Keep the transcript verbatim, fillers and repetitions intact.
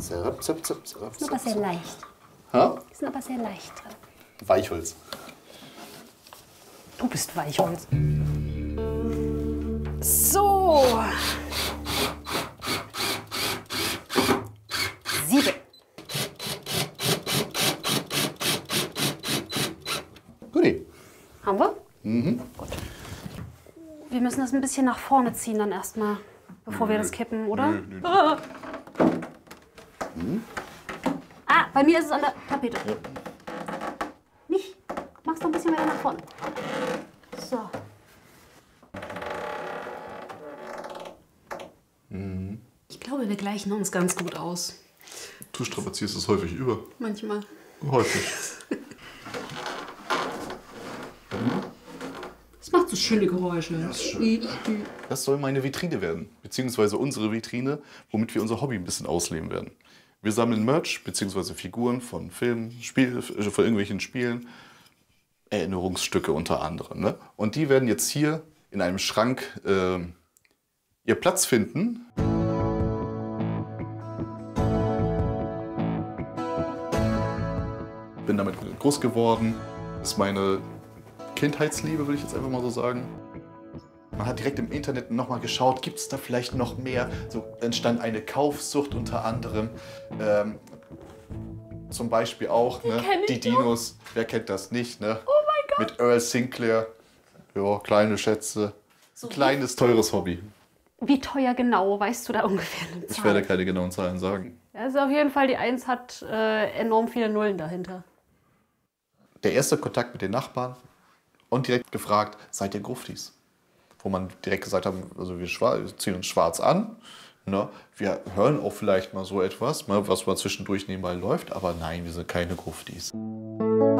Zirp, zirp, zirp, zirp, Die sind aber sehr leicht. Ha? Die sind aber sehr leicht. Weichholz. Du bist Weichholz. So. Sieben. Guti. Haben wir? Mhm. Gut. Wir müssen das ein bisschen nach vorne ziehen dann erstmal, bevor wir das kippen, oder? Nö, nö, nö. Ah. Hm? Ah, bei mir ist es an der Tapete. Ja. Nicht. Mach's doch ein bisschen weiter nach vorne. So. Mhm. Ich glaube, wir gleichen uns ganz gut aus. Du strapazierst es häufig über. Manchmal. Häufig. Das macht so schöne Geräusche. Ja, ist schön. Das soll meine Vitrine werden, beziehungsweise unsere Vitrine, womit wir unser Hobby ein bisschen ausleben werden. Wir sammeln Merch, beziehungsweise Figuren von Filmen, Spiel, von irgendwelchen Spielen, Erinnerungsstücke unter anderem. Ne? Und die werden jetzt hier in einem Schrank äh, ihr Platz finden. Bin damit groß geworden. Das ist meine Kindheitsliebe, würde ich jetzt einfach mal so sagen. Man hat direkt im Internet nochmal geschaut, gibt es da vielleicht noch mehr? So entstand eine Kaufsucht unter anderem. Ähm, zum Beispiel auch ne, die Dinos. Noch. Wer kennt das nicht? Ne? Oh mein Gott. Mit Earl Sinclair. Ja, kleine Schätze. So ein kleines, teures Hobby. Wie teuer genau, weißt du da ungefähr eine Zahl? Ich werde keine genauen Zahlen sagen. Also auf jeden Fall, die eins hat äh, enorm viele Nullen dahinter. Der erste Kontakt mit den Nachbarn und direkt gefragt, seid ihr Gruftis? Wo man direkt gesagt hat, also wir ziehen uns schwarz an. Ne? Wir hören auch vielleicht mal so etwas, ne, was mal zwischendurch nebenbei läuft, aber nein, wir sind keine Gruftis.